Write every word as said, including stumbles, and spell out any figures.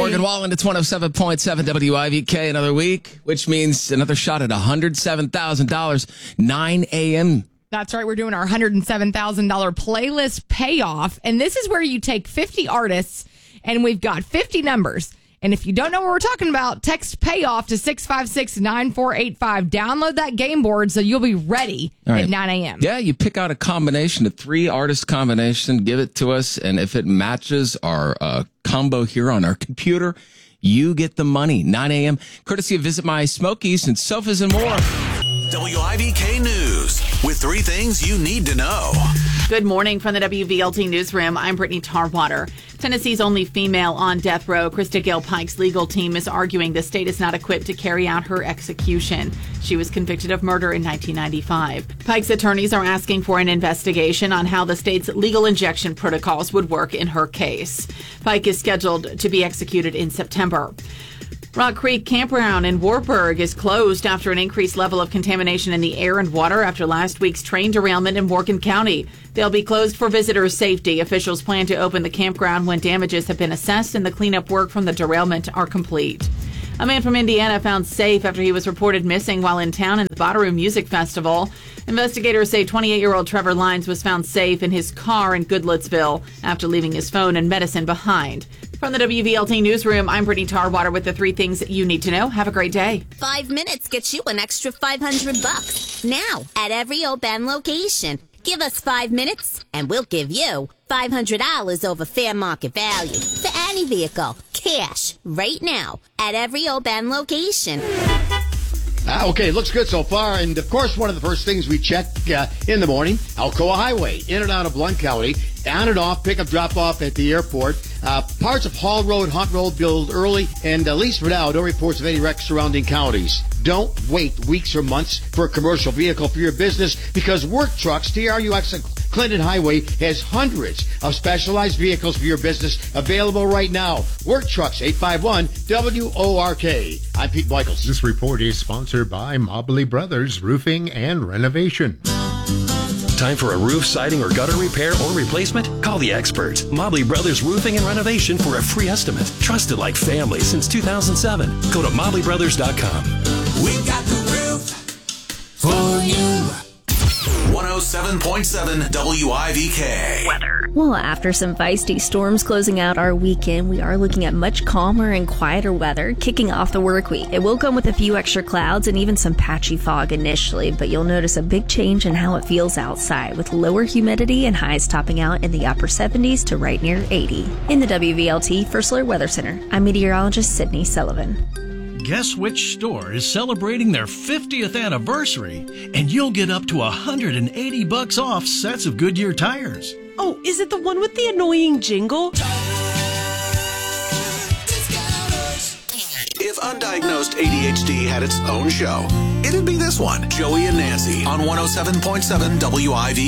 Morgan Wallen, it's one oh seven point seven W I V K, another week, which means another shot at one hundred seven thousand dollars, nine a.m. That's right. We're doing our one hundred seven thousand dollars playlist payoff. And this is where you take fifty artists, and we've got fifty numbers. And if you don't know what we're talking about, text payoff to six five six, nine four eight five. Download that game board so you'll be ready right. at nine a.m. Yeah, you pick out a combination, a three-artist combination, give it to us, and if it matches our uh, combo here on our computer, you get the money. nine a.m., courtesy of Visit My Smokies and Sofas and more. W I V K News with three things you need to know. Good morning from the W V L T Newsroom. I'm Brittany Tarwater. Tennessee's only female on death row, Krista Gale Pike's legal team is arguing the state is not equipped to carry out her execution. She was convicted of murder in nineteen ninety-five. Pike's attorneys are asking for an investigation on how the state's legal injection protocols would work in her case. Pike is scheduled to be executed in September. Rock Creek Campground in Wartburg is closed after an increased level of contamination in the air and water after last week's train derailment in Morgan County. They'll be closed for visitors' safety. Officials plan to open the campground when damages have been assessed and the cleanup work from the derailment are complete. A man from Indiana found safe after he was reported missing while in town in the Bonnaroo Music Festival. Investigators say twenty-eight-year-old Trevor Lyons was found safe in his car in Goodlettsville after leaving his phone and medicine behind. From the W V L T Newsroom, I'm Brittany Tarwater with the three things that you need to know. Have a great day. Five minutes gets you an extra five hundred bucks. Now, at every Oban location. Give us five minutes, and we'll give you five hundred dollars over fair market value for any vehicle. Cash, right now, at every Oban location. Ah, okay, looks good so far. And, of course, one of the first things we check uh, in the morning, Alcoa Highway, in and out of Blount County, on and off, pick up, drop off at the airport. Uh, parts of Hall Road, Hunt Road build early, and at least for now, no reports of any wrecks surrounding counties. Don't wait weeks or months for a commercial vehicle for your business because Work Trucks, T R U X and Clinton Highway has hundreds of specialized vehicles for your business available right now. Work Trucks, eight five one W O R K. I'm Pete Michaels. This report is sponsored by Mobley Brothers Roofing and Renovation. Time for a roof, siding, or gutter repair or replacement? Call the experts. Mobley Brothers Roofing and Renovation for a free estimate. Trusted like family since two thousand seven. Go to mobley brothers dot com. We've got the roof for you. one oh seven point seven W I V K. Weather. Well, after some feisty storms closing out our weekend, we are looking at much calmer and quieter weather kicking off the work week. It will come with a few extra clouds and even some patchy fog initially, but you'll notice a big change in how it feels outside with lower humidity and highs topping out in the upper seventies to right near eighty. In the W V L T First Alert Weather Center, I'm meteorologist Sydney Sullivan. Guess which store is celebrating their fiftieth anniversary, and you'll get up to one hundred eighty bucks off sets of Goodyear tires. Oh, is it the one with the annoying jingle? If undiagnosed A D H D had its own show, it'd be this one. Joey and Nancy on one oh seven point seven W I V K.